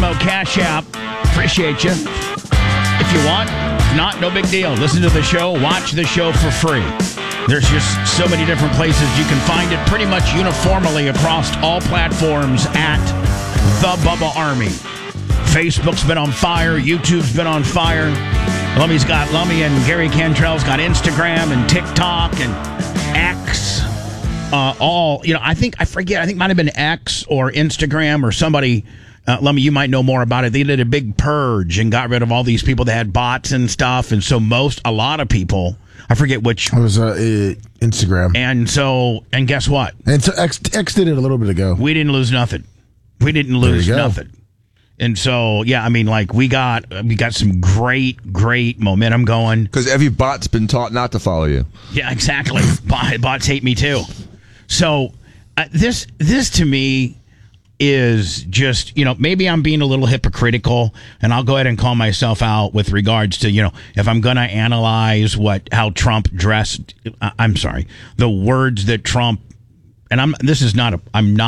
Venmo, Cash App. Appreciate you. If you want, not, no big deal. Listen to the show, watch the show for free. There's just so many different places you can find it pretty much uniformly across all platforms at The Bubba Army. Facebook's been on fire. YouTube's been on fire. Lummy and Gary Cantrell's got Instagram and TikTok and X. I think it might have been X or Instagram or somebody. Lummy, you might know more about it. They did a big purge and got rid of all these people that had bots and stuff. And so a lot of people, I forget which. It was Instagram. And guess what? And so X did it a little bit ago. We didn't lose nothing. Nothing. And so, yeah, I mean, like we got some great momentum going. Because every bot's been taught not to follow you. Yeah, exactly. Bots hate me too. So this to me is just, maybe I'm being a little hypocritical, and I'll go ahead and call myself out with regards to, if I'm going to analyze how Trump dressed, the words that Trump, and this is not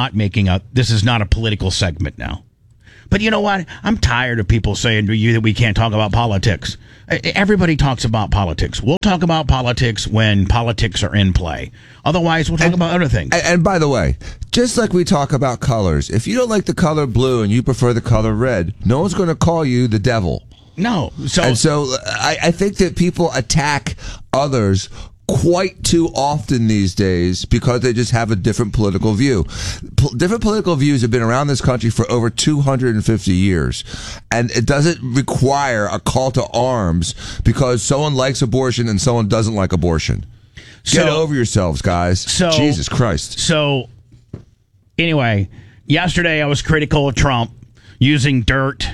a political segment now. But you know what? I'm tired of people saying to you that we can't talk about politics. Everybody talks about politics. We'll talk about politics when politics are in play. Otherwise, we'll talk about other things. And by the way, just like we talk about colors, if you don't like the color blue and you prefer the color red, no one's going to call you the devil. No. So I think that people attack others quite too often these days because they just have a different political view. Different political views have been around this country for over 250 years. And it doesn't require a call to arms because someone likes abortion and someone doesn't like abortion. Get over yourselves, guys. Jesus Christ. So, anyway, yesterday I was critical of Trump using dirt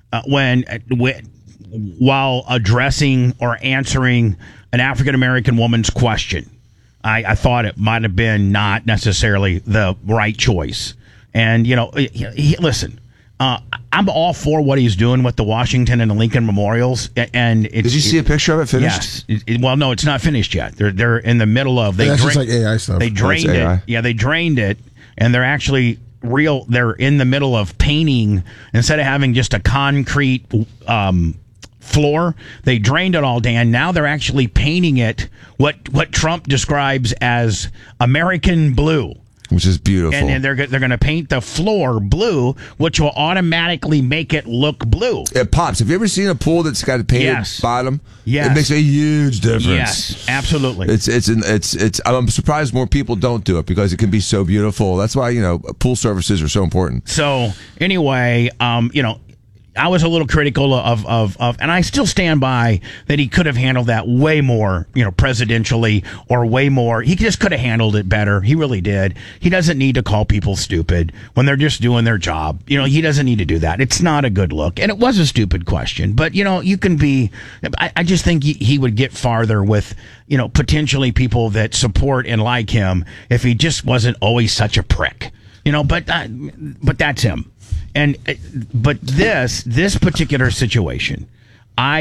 while addressing or answering an African-American woman's question. I thought it might have been not necessarily the right choice. And, listen, I'm all for what he's doing with the Washington and the Lincoln memorials. And did you see a picture of it finished? Yes. Well, no, it's not finished yet. They're in the middle of. That's just like AI stuff. They drained it. Yeah, they drained it, and they're actually they're in the middle of painting instead of having just a concrete floor. They drained it all, Dan. Now they're actually painting it what Trump describes as American blue, which is beautiful. And they're going to paint the floor blue, which will automatically make it look blue. It pops. Have you ever seen a pool that's got a painted bottom? Yes. It makes a huge difference. Yes, absolutely. It's. I'm surprised more people don't do it because it can be so beautiful. That's why pool services are so important. So anyway, I was a little critical of, and I still stand by that he could have handled that way more, presidentially, or way more. He just could have handled it better. He really did. He doesn't need to call people stupid when they're just doing their job. He doesn't need to do that. It's not a good look. And it was a stupid question, but you can be, I just think he would get farther with, potentially people that support and like him if he just wasn't always such a prick, but that's him. But this particular situation, I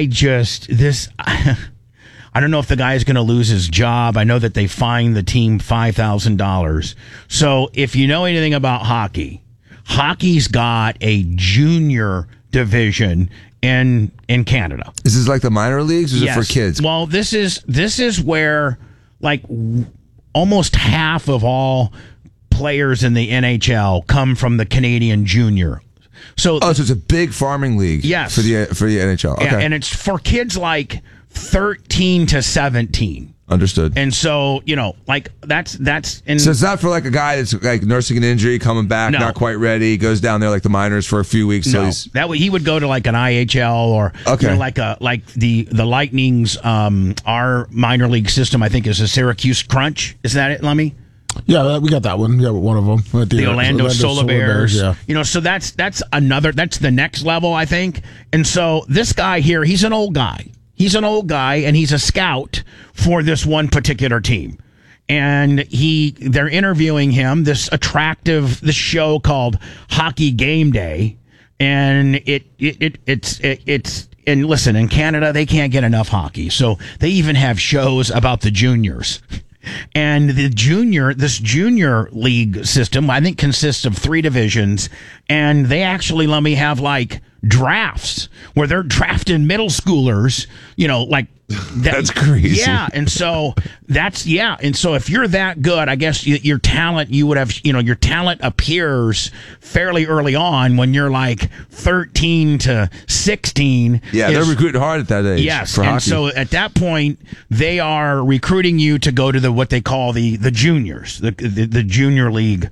don't know if the guy is going to lose his job. I know that they fined the team $5,000. So if you know anything about hockey's got a junior division in Canada. Is this like the minor leagues, or is it for kids? Well, this is where like almost half of all players in the NHL come from the Canadian junior. So it's a big farming league. Yes. For the NHL. Okay. Yeah, and it's for kids like 13 to 17. Understood. And so, that's so it's not for like a guy that's like nursing an injury, coming back, not quite ready, goes down there like the minors for a few weeks. No, that way he would go to like an IHL or like the Lightning's our minor league system. I think is a Syracuse Crunch. Is that it, Lummy? Yeah, we got that one. Yeah, one of them. The Orlando Solar Bears. Yeah. So that's the next level, I think. And so this guy here, he's an old guy. And he's a scout for this one particular team. And they're interviewing him, this show called Hockey Game Day. And it's and listen, in Canada, they can't get enough hockey. So they even have shows about the juniors. And this junior league system, I think, consists of 3 divisions, and they actually let me have like drafts where they're drafting middle schoolers, like that's crazy. Yeah, and so and so if you're that good, I guess your talent, you would have, your talent appears fairly early on when you're like 13 to 16. Yeah, they're recruiting hard at that age. Yes, and so at that point they are recruiting you to go to what they call the juniors, the junior league,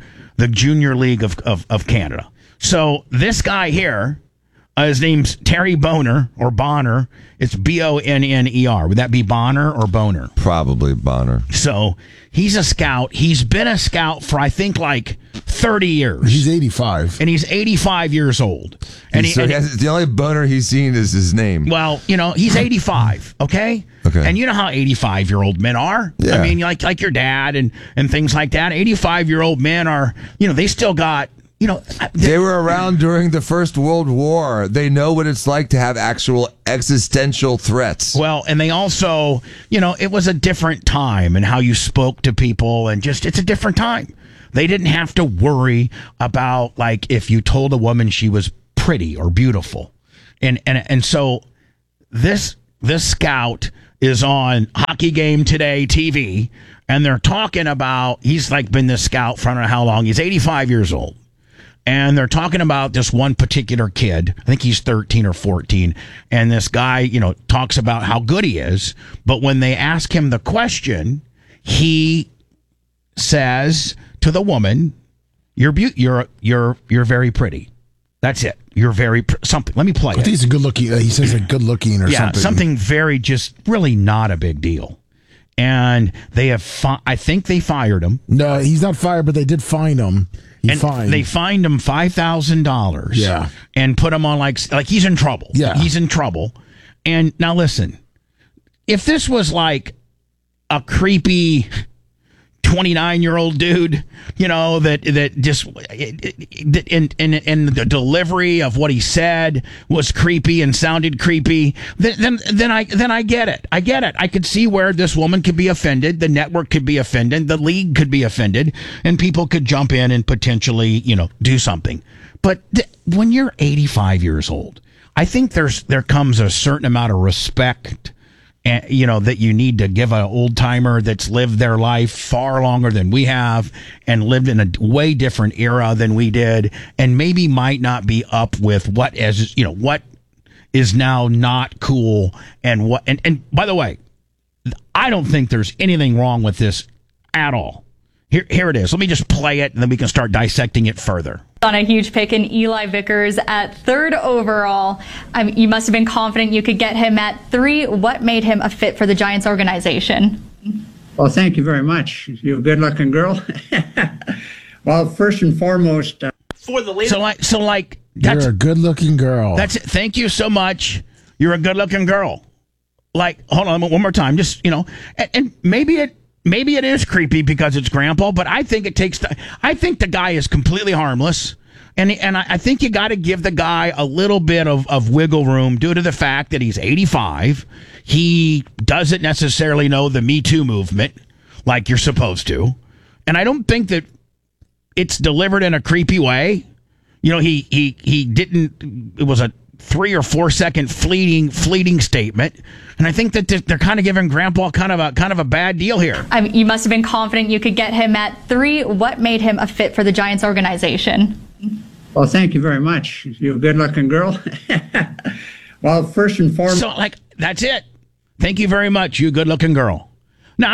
of Canada. So this guy here. His name's Terry Bonner or Bonner. It's Bonner. Would that be Bonner or Boner? Probably Bonner. So he's a scout. He's been a scout for, I think, like 30 years. He's 85. And he's 85 years old. And the only boner he's seen is his name. Well, he's 85, okay? Okay. And you know how 85-year-old men are? Yeah. I mean, like your dad and things like that. 85-year-old men are, they still got... they were around during the First World War. They know what it's like to have actual existential threats. Well, and they also, it was a different time and how you spoke to people, and just, it's a different time. They didn't have to worry about, like, if you told a woman she was pretty or beautiful. And so this scout is on Hockey Game Today TV, and they're talking about, he's like been this scout for I don't know how long. He's 85 years old. And they're talking about this one particular kid. I think he's 13 or 14. And this guy, talks about how good he is. But when they ask him the question, he says to the woman, "You're very pretty." That's it. You're very something. Let me play I think he's a good looking. He says a good looking or something. Yeah, something very just really not a big deal. And they have, I think they fired him. No, he's not fired, but they did fine him. They fined him $5,000. Yeah, and put him on like he's in trouble. Yeah, he's in trouble. And now listen, if this was like a creepy 29-year-old dude, that just and the delivery of what he said was creepy and sounded creepy, then I get it. I get it. I could see where this woman could be offended, the network could be offended, the league could be offended, and people could jump in and potentially, do something. But when you're 85 years old, I think there comes a certain amount of respect, that you need to give an old timer that's lived their life far longer than we have and lived in a way different era than we did, and maybe might not be up with what is now not cool and what. And by the way, I don't think there's anything wrong with this at all. Here it is. Let me just play it, and then we can start dissecting it further. On a huge pick in Eli Vickers at 3rd overall. You must have been confident you could get him at 3. What made him a fit for the Giants organization? Well, thank you very much. You're a good-looking girl. Well, first and foremost, for the leader. You're a good-looking girl. That's it. Thank you so much. You're a good-looking girl. Hold on one more time. Just and maybe it is creepy because it's Grandpa, but I think I think the guy is completely harmless. And I think you got to give the guy a little bit of wiggle room due to the fact that he's 85. He doesn't necessarily know the Me Too movement like you're supposed to. And I don't think that it's delivered in a creepy way. He didn't, it was a 3 or 4 second fleeting statement. And I think that they're kind of giving Grandpa kind of a bad deal here. You must have been confident you could get him at 3. What made him a fit for the Giants organization? Well, thank you very much. You're a good-looking girl. Well, first and foremost... So, that's it. Thank you very much, you good-looking girl. Now,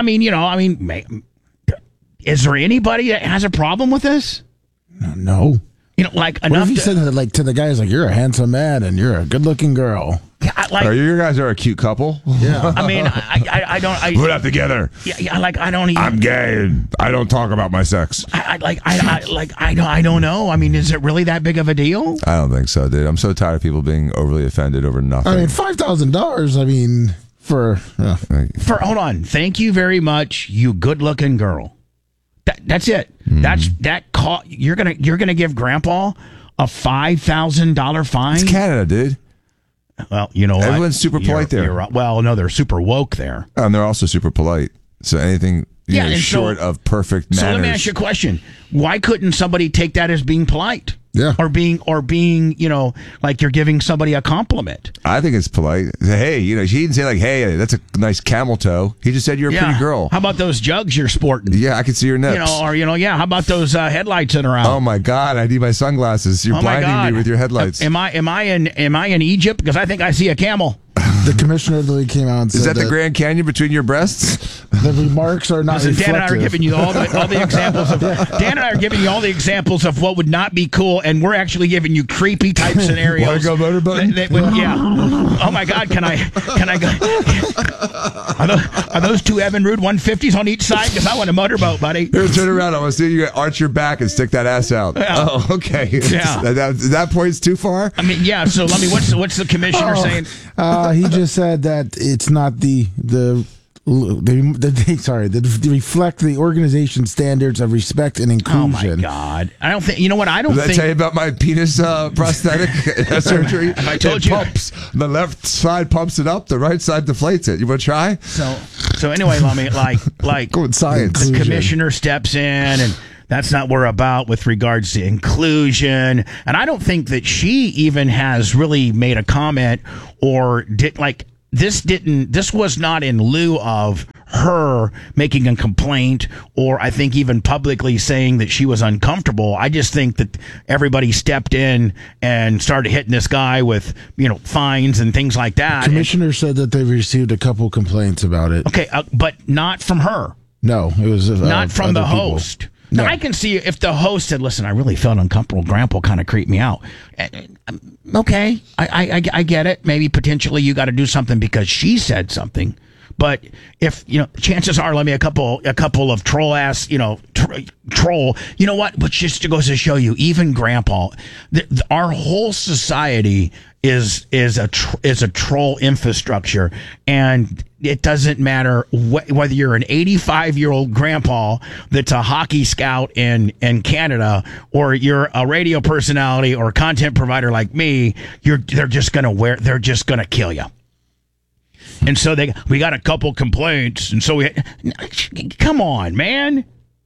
is there anybody that has a problem with this? No. Enough. What if you said that to the guys, you're a handsome man and you're a good-looking girl? You guys are a cute couple. Yeah. I don't. Put that together. Yeah. I don't even. I'm gay. I don't talk about my sex. I don't know. Is it really that big of a deal? I don't think so, dude. I'm so tired of people being overly offended over nothing. $5,000. For hold on. Thank you very much, you good-looking girl. That's it. You're gonna give Grandpa a $5,000 fine. It's Canada, dude. Well, you know what? Everyone's super polite there. Well, no, they're super woke there. And they're also super polite. So anything, Yeah, and short of perfect manners. So let me ask you a question. Why couldn't somebody take that as being polite? Yeah. Or being, like you're giving somebody a compliment. I think it's polite. Hey, he didn't say like, hey, that's a nice camel toe. He just said you're a pretty girl. How about those jugs you're sporting? Yeah, I can see your nips. How about those headlights that are out? Oh my God, I need my sunglasses. You're blinding me with your headlights. Am I in Egypt? Because I think I see a camel. The commissioner of the league came out and said Is that the Grand Canyon between your breasts? The remarks are not Listen, reflective. Dan and I are giving you all the examples of Dan and I are giving you all the examples of what would not be cool, and we're actually giving you creepy type scenarios. Want to go motorboating? Yeah. Oh my God, can I go? Are those two Evan Rude 150s on each side? Because I want a motorboat, buddy. Here, turn around. I want to see you arch your back and stick that ass out. Yeah. Oh, okay. Yeah. That point's too far? I mean, yeah. So let me. What's the commissioner saying? He just said that it's not they reflect the organization standards of respect and inclusion. Oh my God! I don't think. You know what? I don't Did I think. tell you about my penis prosthetic surgery? I told it you. Pumps. The left side pumps it up. The right side deflates it. You want to try? So anyway, let me like Go with science. The commissioner steps in and. That's not what we're about with regards to inclusion. And I don't think that she even has really made a comment or this was not in lieu of her making a complaint or I think even publicly saying that she was uncomfortable. I just think that everybody stepped in and started hitting this guy with, fines and things like that. Commissioner said that they received a couple complaints about it. Okay, but not from her. No, it was not from the other people. host. No. Now, I can see if the host said, listen, I really felt uncomfortable. Grandpa kind of creeped me out. Okay, I get it. Maybe potentially you got to do something because she said something. But if, chances are, let me a couple of troll ass, troll. You know what? But just goes to show you, even Grandpa, our whole society is a troll infrastructure, and it doesn't matter whether you're an 85-year-old grandpa that's a hockey scout in Canada, or you're a radio personality or a content provider like me. They're just gonna kill you. And so we got a couple complaints, and so come on, man.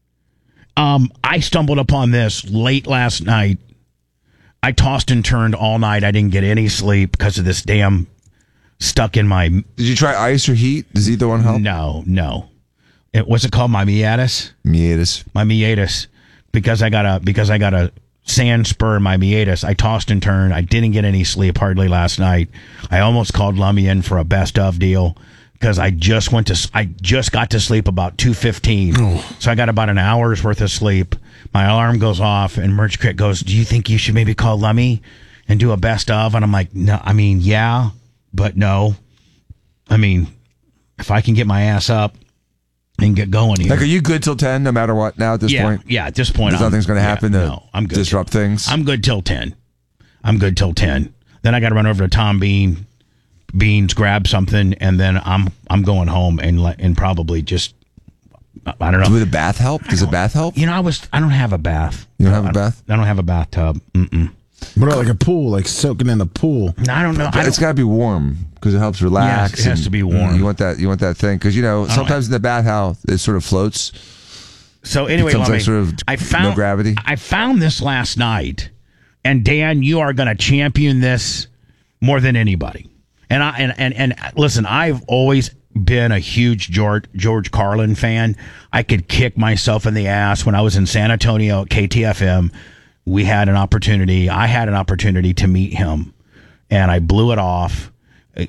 I stumbled upon this late last night. I tossed and turned all night. I didn't get any sleep because of this damn stuck in my. Did you try ice or heat? Does either one help? No. What's it called? My meatus. My meatus. Because I got a sand spur in my meatus. I tossed and turned. I didn't get any sleep hardly last night. I almost called Lummy in for a best of deal because I just got to sleep about 2:15. So I got about an hour's worth of sleep. My alarm goes off and Merch Crit goes, do you think you should maybe call Lummy and do a best of? And I'm like, no, I mean, yeah, but no. I mean, if I can get my ass up and get going here. Like, are you good till 10 no matter what now at this point? Yeah, at this point. Nothing's going to happen I'm good disrupt things? I'm good till 10. Then I got to run over to Tom Beans, grab something, and then I'm going home and probably just, I don't know. Would a bath help? Does a bath help? I don't have a bath. You don't have a bath? I don't have a bathtub. Mm-mm. What about like a pool, like soaking in a pool? I don't know. It's got to be warm because it helps relax. Yes, it has to be warm. You want that thing because sometimes in the bathhouse it sort of floats. So anyway, I found no gravity. I found this last night, and Dan, you are going to champion this more than anybody. And listen, I've always been a huge George Carlin fan. I could kick myself in the ass when I was in San Antonio at KTFM. I had an opportunity to meet him, and I blew it off. The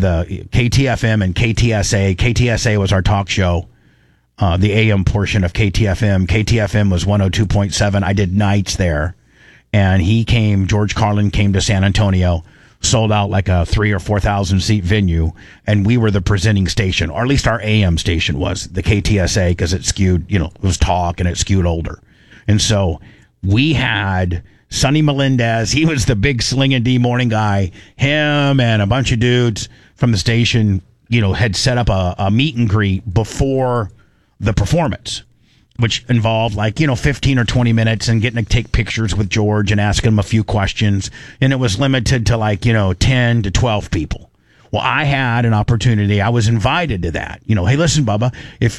KTFM and KTSA. KTSA was our talk show, the AM portion of KTFM. KTFM was 102.7. I did nights there, and George Carlin came to San Antonio, sold out like a 3,000 or 4,000 seat venue, and we were the presenting station, or at least our AM station was the KTSA, because it skewed, it was talk and it skewed older. And so we had Sonny Melendez. He was the big Sling and D morning guy. Him and a bunch of dudes from the station, had set up a meet and greet before the performance, which involved 15 or 20 minutes and getting to take pictures with George and asking him a few questions. And it was limited to 10 to 12 people. Well, I had an opportunity. I was invited to that. Hey, listen, Bubba, if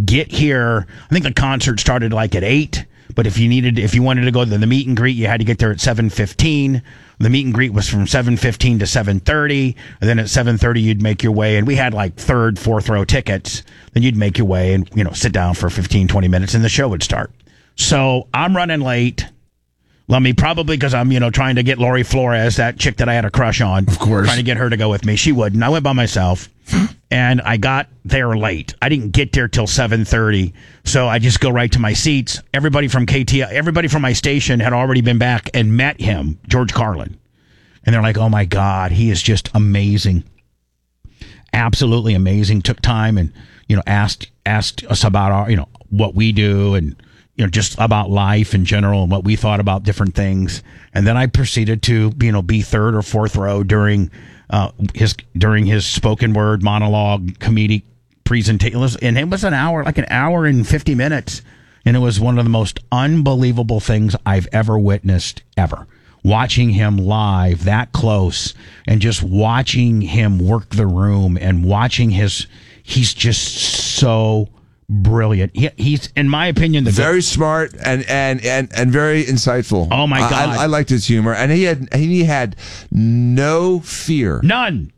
get here. I think the concert started like at 8, but if you wanted to go to the meet and greet, you had to get there at 7:15. The meet and greet was from 7:15 to 7:30, and then at 7:30 you'd make your way, and we had like 3rd, 4th row tickets. Then you'd make your way and sit down for 15, 20 minutes, and the show would start. So I'm running late. Let me probably because I'm trying to get Lori Flores, that chick that I had a crush on, of course, trying to get her to go with me. She wouldn't. I went by myself. And I got there late. I didn't get there till 7:30, so I just go right to my seats. Everybody from everybody from my station had already been back and met him, George Carlin. And they're like, oh my God, he is just amazing. Absolutely amazing. Took time and, asked us about our, what we do and, just about life in general and what we thought about different things. And then I proceeded to, be 3rd or 4th row during his spoken word monologue comedic presentation, and it was an hour and 50 minutes, and it was one of the most unbelievable things I've ever witnessed ever. Watching him live that close and just watching him work the room and watching he's just so brilliant. He's, in my opinion, very smart and very insightful. Oh my God, I liked his humor, and he had no fear, none.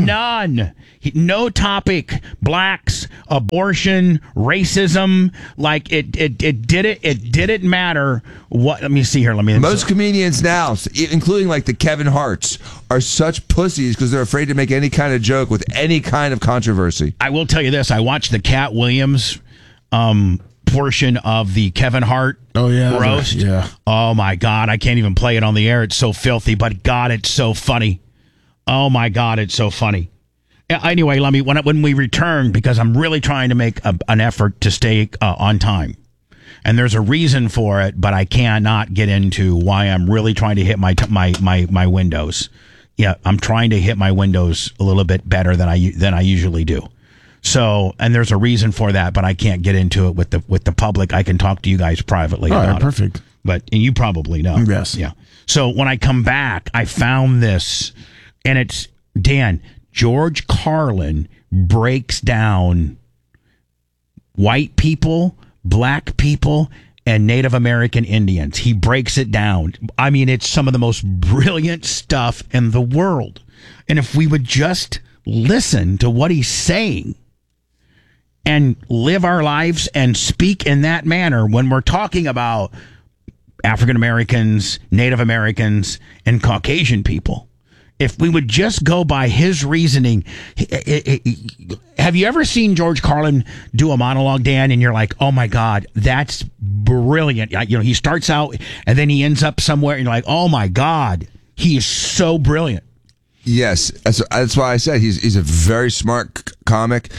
No topic, blacks, abortion, racism. Like it didn't matter what. Let me see here. Most comedians now, including like the Kevin Harts, are such pussies because they're afraid to make any kind of joke with any kind of controversy. I will tell you this: I watched the Cat Williams portion of the Kevin Hart roast. Yeah. Oh my God, I can't even play it on the air. It's so filthy, but God, it's so funny. Oh my God, it's so funny. Anyway, when we return, because I'm really trying to make an effort to stay on time, and there's a reason for it, but I cannot get into why I'm really trying to hit my windows. Yeah, I'm trying to hit my windows a little bit better than I usually do. So, and there's a reason for that, but I can't get into it with the public. I can talk to you guys privately about it. Perfect. But you probably know. Yes. Yeah. So when I come back, I found this. And it's, Dan, George Carlin breaks down white people, black people, and Native American Indians. He breaks it down. I mean, it's some of the most brilliant stuff in the world. And if we would just listen to what he's saying and live our lives and speak in that manner when we're talking about African Americans, Native Americans, and Caucasian people. If we would just go by his reasoning, have you ever seen George Carlin do a monologue, Dan, and you're like, oh my God, that's brilliant. He starts out and then he ends up somewhere and you're like, oh my God, he is so brilliant. Yes, that's why I said he's a very smart comic.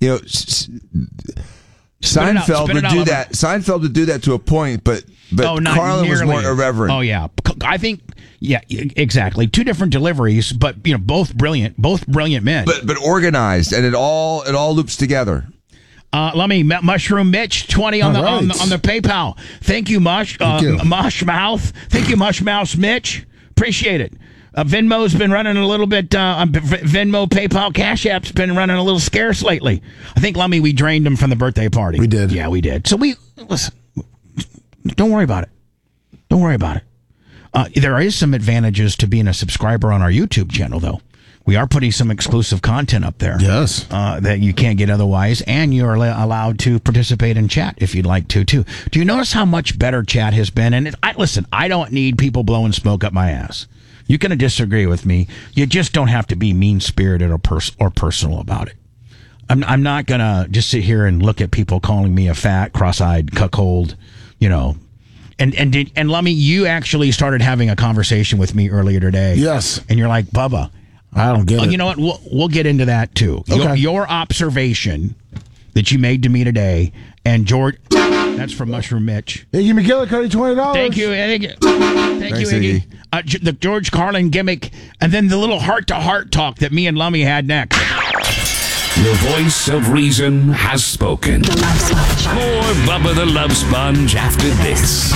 Seinfeld would do that. Seinfeld would do that to a point, but Carlin was more irreverent. Oh yeah, I think. Yeah, exactly. Two different deliveries, but both brilliant men. But organized, and it all loops together. Let me Mushroom Mitch 20 on the PayPal. Thank you, Mush Mouth. Thank you, Mush Mouse Mitch. Appreciate it. Venmo's been running a little bit. Venmo, PayPal, Cash App's been running a little scarce lately. I think, Lummy, we drained them from the birthday party. We did. Yeah, we did. So listen. Don't worry about it. Don't worry about it. There is some advantages to being a subscriber on our YouTube channel, though. We are putting some exclusive content up there. Yes. That you can't get otherwise, and you're allowed to participate in chat if you'd like to, too. Do you notice how much better chat has been? And listen, I don't need people blowing smoke up my ass. You can disagree with me. You just don't have to be mean-spirited or personal about it. I'm not going to just sit here and look at people calling me a fat, cross-eyed, cuckold, And Lummy, you actually started having a conversation with me earlier today. Yes. And you're like, Bubba, I don't get it. You know what? We'll get into that too. Okay. Your observation that you made to me today, and George, that's from Mushroom Mitch. Iggy McGillicuddy, $20. Thank you, Iggy. Thanks, Iggy. The George Carlin gimmick, and then the little heart-to-heart talk that me and Lummy had next. The voice of reason has spoken. More Bubba the Love Sponge after this.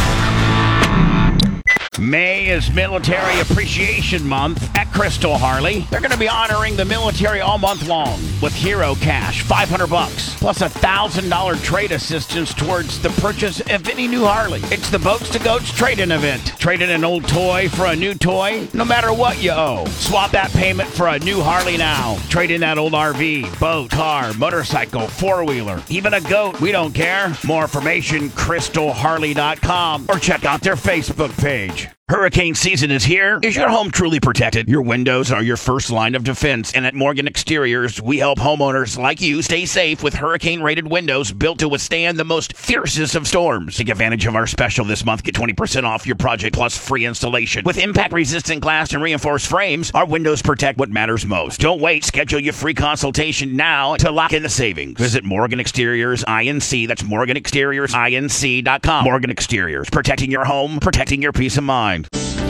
May is Military Appreciation Month at Crystal Harley. They're going to be honoring the military all month long. with Hero Cash, $500, plus $1,000 trade assistance towards the purchase of any new Harley. It's the Boats to Goats trade-in event. Trade in an old toy for a new toy, no matter what you owe. Swap that payment for a new Harley now. Trade in that old RV, boat, car, motorcycle, four-wheeler, even a goat. We don't care. More information, crystalharley.com, or check out their Facebook page. Hurricane season is here. Is your home truly protected? Your windows are your first line of defense, and at Morgan Exteriors, we help homeowners like you stay safe with hurricane-rated windows built to withstand the most fiercest of storms. Take advantage of our special this month. Get 20% off your project plus free installation. With impact-resistant glass and reinforced frames, our windows protect what matters most. Don't wait. Schedule your free consultation now to lock in the savings. Visit Morgan Exteriors INC. That's MorganExteriorsINC.com. Morgan Exteriors, protecting your home, protecting your peace of mind.